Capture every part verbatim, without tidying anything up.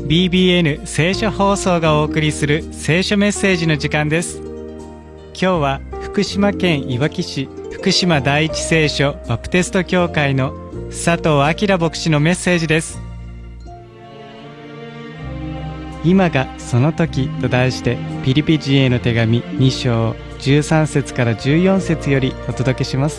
ビービーエヌ 聖書放送がお送りする聖書メッセージの時間です。今日は福島県いわき市福島第一聖書バプテスト教会の佐藤明牧師のメッセージです。今がその時と題してピリピ人への手紙に章じゅうさん節からじゅうよん節よりお届けします。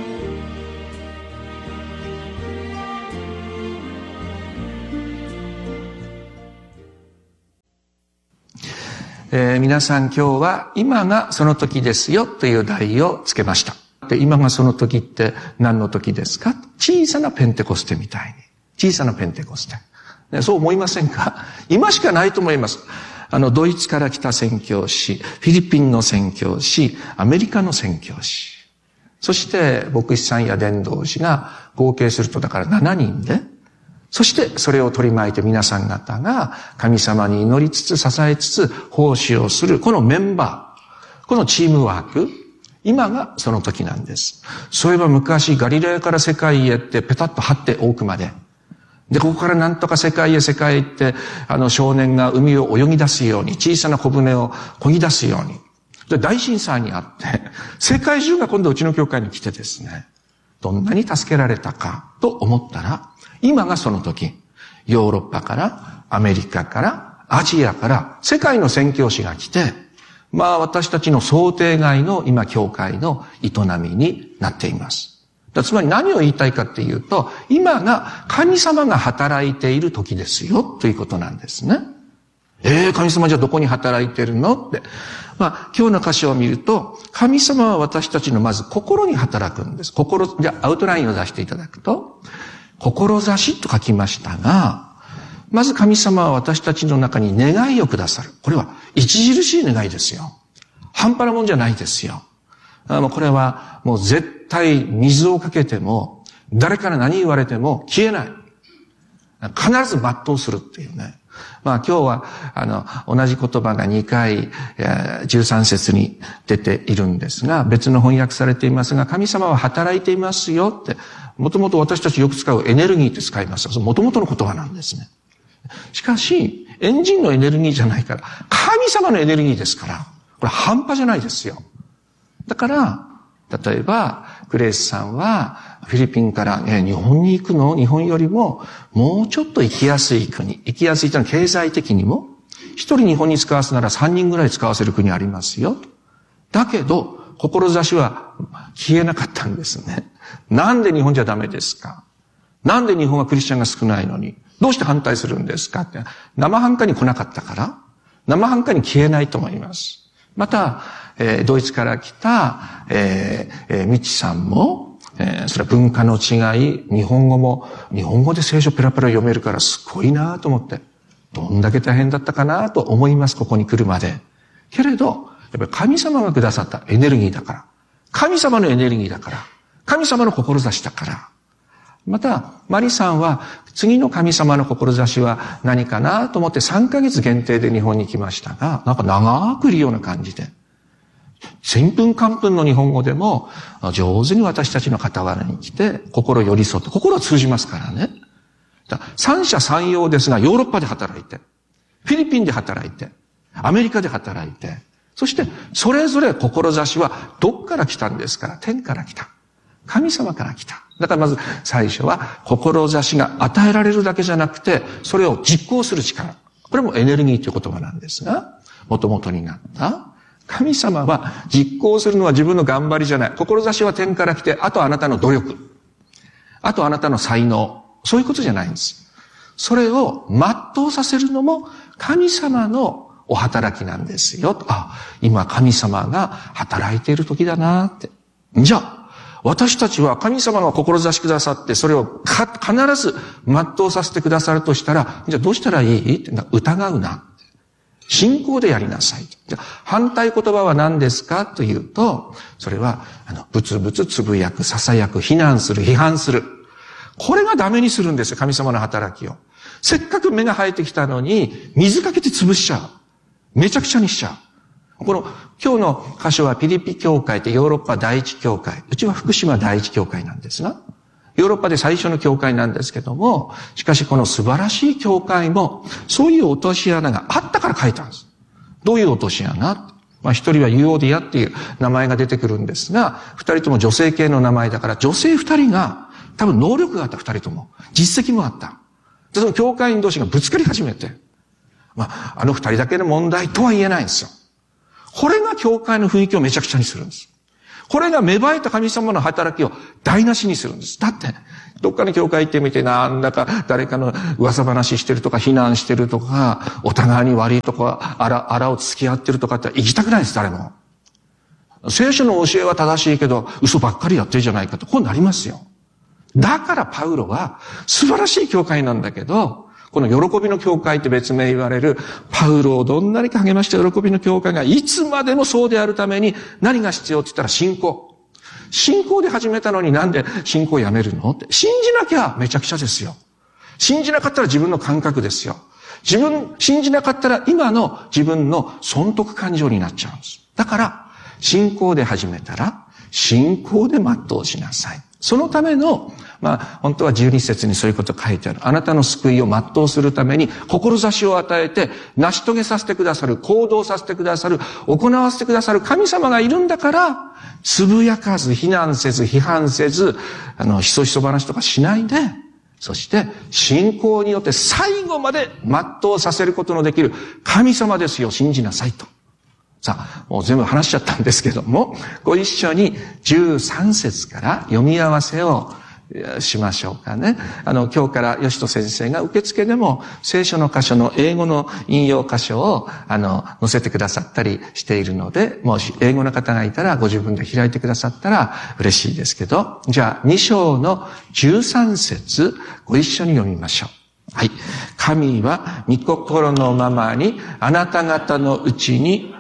えー、皆さん今日は今がその時ですよという題をつけました。で、今がその時って何の時ですか？小さなペンテコステみたいに。小さなペンテコステ。ね、そう思いませんか？今しかないと思います。あの、ドイツから来た宣教師、フィリピンの宣教師、アメリカの宣教師。そして、牧師さんや伝道師が合計するとだからななにんで、そしてそれを取り巻いて皆さん方が神様に祈りつつ支えつつ奉仕をするこのメンバー、このチームワーク、今がその時なんです。そういえば昔ガリラヤから世界へってペタッと張っておくまで。で、ここからなんとか世界へ世界へ行って、あの少年が海を泳ぎ出すように、小さな小舟を漕ぎ出すように。で、大震災にあって、世界中が今度うちの教会に来てですね、どんなに助けられたかと思ったら、今がその時、ヨーロッパから、アメリカから、アジアから、世界の宣教師が来て、まあ私たちの想定外の今教会の営みになっています。つまり何を言いたいかっていうと、今が神様が働いている時ですよ、ということなんですね。えー、神様じゃどこに働いてるのって。まあ今日の箇所を見ると、神様は私たちのまず心に働くんです。心、じゃあアウトラインを出していただくと、志と書きましたが、まず神様は私たちの中に願いをくださる。これは著しい願いですよ。半端なもんじゃないですよ。これはもう絶対水をかけても、誰から何言われても消えない。必ず全うするっていうね。まあ今日はあの同じ言葉がにかいじゅうさん節に出ているんですが、別の翻訳されていますが、神様は働いていますよって、もともと私たちよく使うエネルギーって使います。もともとの言葉なんですね。しかし、エンジンのエネルギーじゃないから、神様のエネルギーですから、これ半端じゃないですよ。だから、例えば、グレースさんは、フィリピンから、ね、日本に行くの？日本よりも、もうちょっと行きやすい国。行きやすいというのは経済的にも、一人日本に使わすなら三人ぐらい使わせる国ありますよ。だけど、志は消えなかったんですね。なんで日本じゃダメですか？なんで日本はクリスチャンが少ないのに、どうして反対するんですかって、生半可に来なかったから、生半可に消えないと思います。また、えー、ドイツから来た、えー、えー、ミチさんも、えー、それは文化の違い、日本語も、日本語で聖書ペラペラ読めるからすごいなと思って、どんだけ大変だったかなと思います、ここに来るまで。けれど、やっぱり神様がくださったエネルギーだから、神様のエネルギーだから、神様の志だから。また、マリさんは、次の神様の志は何かなと思ってさんかげつ限定で日本に来ましたが、なんか長くいるような感じで。千分万分の日本語でも上手に私たちの傍らに来て心寄り添って、心は通じますからね。だ三者三様ですが、ヨーロッパで働いて、フィリピンで働いて、アメリカで働いて、そしてそれぞれ志はどっから来たんですから、天から来た。神様から来た。だからまず最初は志が与えられるだけじゃなくて、それを実行する力。これもエネルギーという言葉なんですが、元々になった神様は実行するのは自分の頑張りじゃない。志は天から来て、あとあなたの努力。あとあなたの才能。そういうことじゃないんです。それを全うさせるのも神様のお働きなんですよ。あ、今神様が働いている時だなって。じゃあ、私たちは神様が志くださって、それをか必ず全うさせてくださるとしたら、じゃあどうしたらいいって疑うな。信仰でやりなさい。じゃあ反対言葉は何ですかというと、それは、あの、ぶつぶつつぶやく、囁く、非難する、批判する。これがダメにするんですよ、神様の働きを。せっかく芽が生えてきたのに、水かけて潰しちゃう。めちゃくちゃにしちゃう。この、今日の箇所はピリピ教会ってヨーロッパ第一教会。うちは福島第一教会なんですが、 ヨーロッパで最初の教会なんですけども、しかしこの素晴らしい教会も、そういう落とし穴があったから書いたんです。どういう落とし穴？まあ一人はユオディアっていう名前が出てくるんですが、二人とも女性系の名前だから、女性二人が多分能力があった二人とも、実績もあった。で、その教会員同士がぶつかり始めて、まあ、あの二人だけの問題とは言えないんですよ。これが教会の雰囲気をめちゃくちゃにするんです。これが芽生えた神様の働きを台無しにするんです。だって、どっかの教会行ってみて、なんだか誰かの噂話してるとか、非難してるとか、お互いに悪いとか、あら、あらを付き合ってるとかって行きたくないです、誰も。聖書の教えは正しいけど、嘘ばっかりやってるじゃないかと、こうなりますよ。だからパウロは素晴らしい教会なんだけど、この喜びの教会って別名言われる、パウロをどんなにか励ました喜びの教会がいつまでもそうであるために何が必要って言ったら信仰。信仰で始めたのになんで信仰をやめるのって。信じなきゃめちゃくちゃですよ。信じなかったら自分の感覚ですよ。自分、信じなかったら今の自分の損得感情になっちゃうんです。だから、信仰で始めたら、信仰で全うしなさい。そのための、まあ、本当はじゅうに節にそういうこと書いてある。あなたの救いを全うするために、志を与えて、成し遂げさせてくださる、行動させてくださる、行わせてくださる神様がいるんだから、つぶやかず、非難せず、批判せず、あの、ひそひそ話とかしないで、そして、信仰によって最後まで全うさせることのできる神様ですよ、信じなさいと。さあ、もう全部話しちゃったんですけども、ご一緒にじゅうさん節から読み合わせをしましょうかね。あの、今日から吉人先生が受付でも聖書の箇所の英語の引用箇所を、あの、載せてくださったりしているので、もし英語の方がいたらご自分で開いてくださったら嬉しいですけど、じゃあに章のじゅうさん節ご一緒に読みましょう。はい。神は御心のままにあなた方のうちに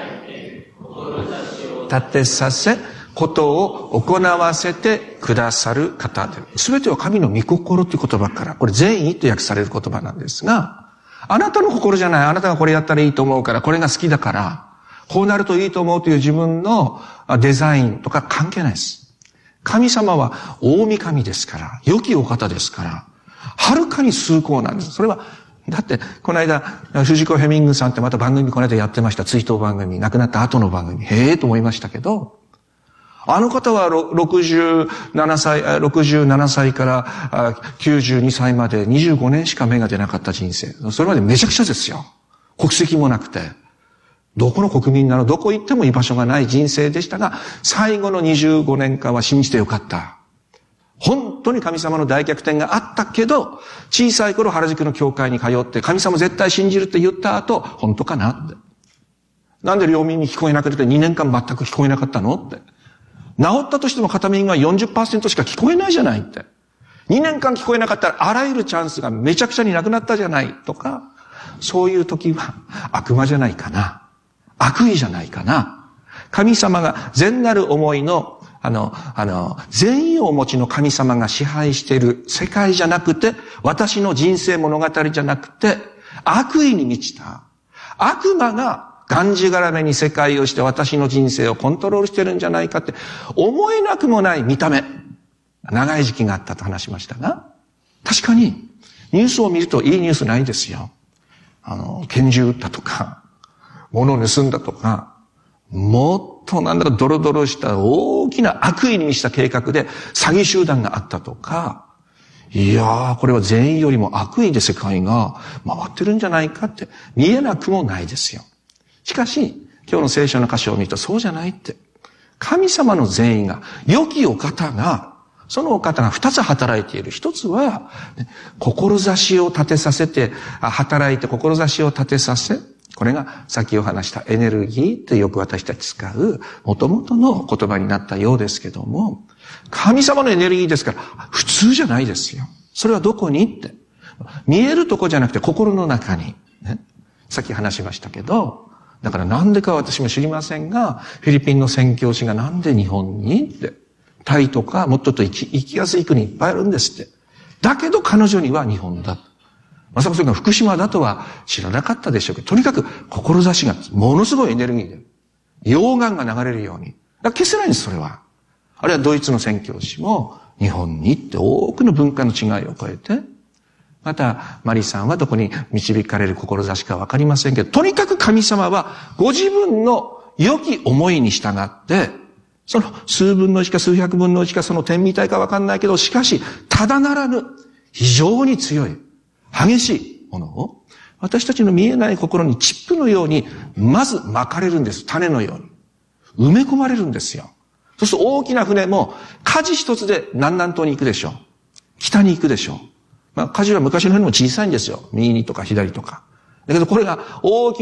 立てさせ、ことを行わせてくださる方で、すべては神の御心という言葉から、これ善意と訳される言葉なんですが、あなたの心じゃない、あなたがこれやったらいいと思うから、これが好きだから、こうなるといいと思うという自分のデザインとか関係ないです。神様は大神ですから、良きお方ですから、はるかに崇高なんです。それはだって、この間、藤子ヘミングさんってまた番組この間やってました。追悼番組。亡くなった後の番組。へえと思いましたけど、あの方はろくじゅうななさい、ろくじゅうななさいからきゅうじゅうにさいまでにじゅうごねんしか芽が出なかった人生。それまでめちゃくちゃですよ。国籍もなくて。どこの国民なの、どこ行っても居場所がない人生でしたが、最後のにじゅうごねんかんは信じてよかった。本当に神様の大逆転があったけど、小さい頃原宿の教会に通って神様絶対信じるって言った後、本当かなって。なんで両耳に聞こえなくてにねんかん全く聞こえなかったのって。治ったとしても片耳が よんじゅっパーセント しか聞こえないじゃないって。にねんかん聞こえなかったらあらゆるチャンスがめちゃくちゃになくなったじゃないとか、そういう時は悪魔じゃないかな。悪意じゃないかな。神様が善なる思いのあの、あの、善意をお持ちの神様が支配している世界じゃなくて、私の人生物語じゃなくて、悪意に満ちた。悪魔ががんじがらめに世界をして私の人生をコントロールしてるんじゃないかって思えなくもない見た目。長い時期があったと話しましたが、確かにニュースを見るといいニュースないですよ。あの、拳銃撃ったとか、物を盗んだとか、もっとなんだかドロドロした大きな悪意に満ちた計画で詐欺集団があったとか、いやー、これは善意よりも悪意で世界が回ってるんじゃないかって見えなくもないですよ。しかし、今日の聖書の箇所を見るとそうじゃないって。神様の善意が、良きお方が、そのお方が二つ働いている。一つは、志を立てさせて、働いて志を立てさせ、これが先お話したエネルギーってよく私たち使う元々の言葉になったようですけども、神様のエネルギーですから普通じゃないですよ。それはどこにって。見えるとこじゃなくて心の中に。ね、さっき話しましたけど、だからなんでか私も知りませんが、フィリピンの宣教師がなんで日本にって。タイとかもっとと行き、行きやすい国いっぱいあるんですって。だけど彼女には日本だ。まさかそれが福島だとは知らなかったでしょうけど、とにかく志がものすごいエネルギーで、溶岩が流れるように。だから消せないんです、それは。あるいはドイツの宣教師も、 日本にって多くの文化の違いを超えて、また、マリさんはどこに導かれる志かわかりませんけど、とにかく神様はご自分の良き思いに従って、その数分の一か数百分の一かその点みたいかわかんないけど、しかし、ただならぬ、非常に強い、激しいものを、私たちの見えない心にチップのように、まず巻かれるんです。種のように。埋め込まれるんですよ。そうすると大きな船も、舵一つで南南東に行くでしょう。北に行くでしょう。まあ、舵は昔の船も小さいんですよ。右にとか左とか。だけどこれが大き